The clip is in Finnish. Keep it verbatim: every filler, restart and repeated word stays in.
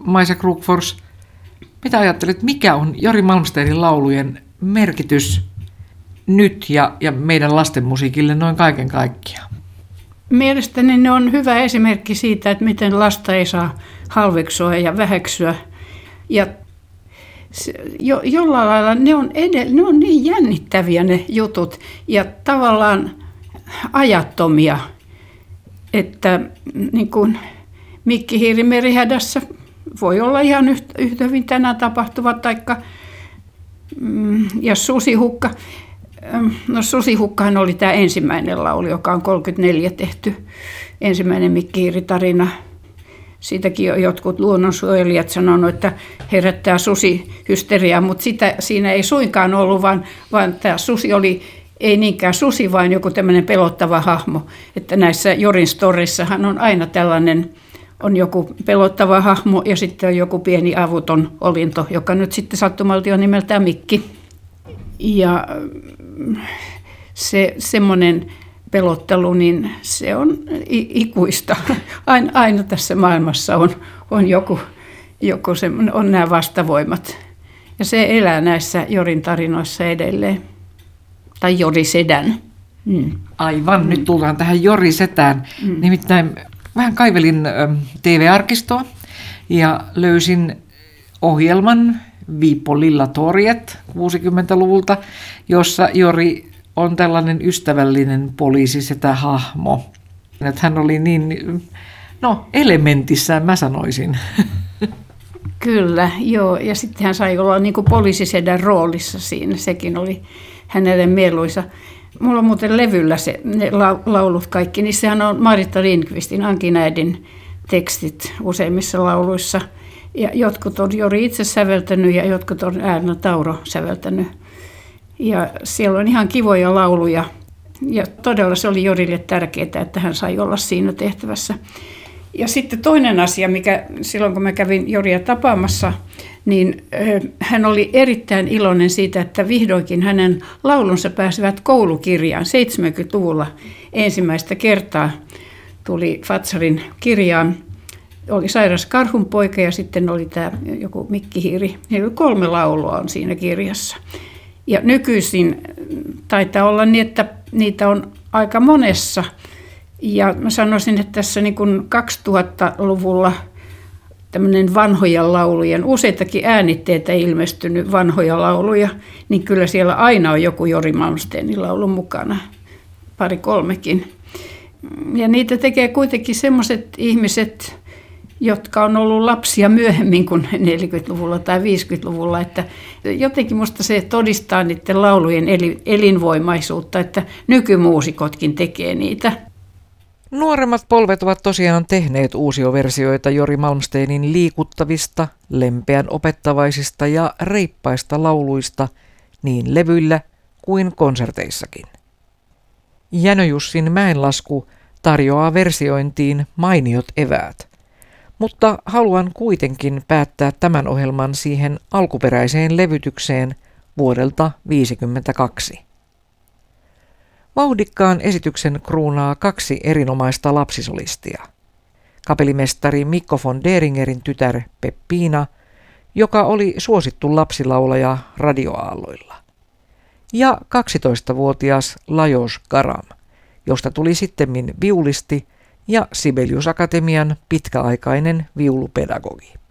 Maisa Krokfors, mitä ajattelet, mikä on Jori Malmsteenin laulujen merkitys nyt ja, ja meidän lastenmusiikille noin kaiken kaikkiaan? Mielestäni ne on hyvä esimerkki siitä, että miten lasta ei saa halveksua ja väheksyä. Ja jo, jollain lailla ne on, edellä, ne on niin jännittäviä ne jutut ja tavallaan ajattomia, että niin kuin Mikki Hiiri Merihädässä voi olla ihan yhtä, yhtä hyvin tänään tapahtuva, taikka, mm, ja Susihukka. No Susihukkahan oli tämä ensimmäinen laulu, joka on kolmekymmentäneljä tehty, ensimmäinen Mikki Hiiri-tarina. Siitäkin jotkut luonnonsuojelijat sanonut, että herättää susihysteriaa, mutta sitä siinä ei suinkaan ollut, vaan, vaan tämä susi oli ei niinkään susi, vaan joku tämmöinen pelottava hahmo. Että näissä Jorin storissahan on aina tällainen, on joku pelottava hahmo ja sitten on joku pieni avuton olinto, joka nyt sitten sattumalti on nimeltään Mikki. Ja se semmoinen pelottelu, niin se on ikuista. Aina, aina tässä maailmassa on, on joku, joku on nämä vastavoimat. Ja se elää näissä Jorin tarinoissa edelleen. Tai Jori Sedän. Mm. Aivan, mm. Nyt tullaan tähän Jori Setään. Mm. Nimittäin vähän kaivelin T V-arkistoa ja löysin ohjelman Viippo Lillatorjet kuusikymmentäluvulta, jossa Jori on tällainen ystävällinen poliisisetä-hahmo. Että hän oli niin, no elementissään mä sanoisin. Kyllä, joo. Ja sitten hän sai olla niin kuin poliisisedän roolissa siinä. Sekin oli hänelle mieluisa. Mulla on muuten levyllä se, ne laulut kaikki. Niissähän on Maritta Lindqvistin, Ankinäidin tekstit useimmissa lauluissa. Ja jotkut on Jori itse säveltänyt ja jotkut on Äärnä Tauro säveltänyt. Ja siellä on ihan kivoja lauluja. Ja todella se oli Jorille tärkeää, että hän sai olla siinä tehtävässä. Ja sitten toinen asia, mikä silloin kun mä kävin Joria tapaamassa, niin hän oli erittäin iloinen siitä, että vihdoinkin hänen laulunsa pääsivät koulukirjaan. seitsemänkymmentäluvulla ensimmäistä kertaa tuli Fatsarin kirjaan. Oli Sairas Karhunpoika ja sitten oli tämä joku Mikki Hiiri. Kolme laulua on siinä kirjassa. Ja nykyisin taitaa olla niin, että niitä on aika monessa. Ja mä sanoisin, että tässä niin kuin kaksituhattaluvulla tämmöinen vanhoja laulujen, useitakin äänitteitä ilmestynyt vanhoja lauluja, niin kyllä siellä aina on joku Jori Malmsteenin laulu mukana, pari kolmekin. Ja niitä tekee kuitenkin semmoiset ihmiset, jotka on ollut lapsia myöhemmin kuin neljäkymmentäluvulla tai viisikymmentäluvulla, että jotenkin musta se todistaa niiden laulujen elinvoimaisuutta, että nykymuusikotkin tekee niitä. Nuoremmat polvet ovat tosiaan tehneet uusioversioita Jori Malmsteenin liikuttavista, lempeän opettavaisista ja reippaista lauluista niin levyillä kuin konserteissakin. Jänö Jussin Mäenlasku tarjoaa versiointiin mainiot eväät, mutta haluan kuitenkin päättää tämän ohjelman siihen alkuperäiseen levytykseen vuodelta tuhatyhdeksänsataaviisikymmentäkaksi. Vauhdikkaan esityksen kruunaa kaksi erinomaista lapsisolistia. Kapellimestari Mikko von Deringerin tytär Peppiina, joka oli suosittu lapsilaulaja radioaalloilla, ja kaksitoistavuotias Lajos Garam, josta tuli sittemmin viulisti ja Sibelius Akatemian pitkäaikainen viulupedagogi.